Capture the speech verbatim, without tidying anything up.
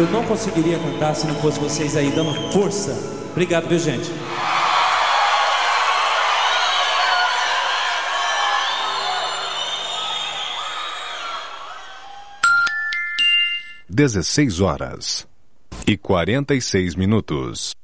eu não conseguiria cantar se não fosse vocês aí dando força. Obrigado, viu, gente? dezesseis horas e quarenta e seis minutos.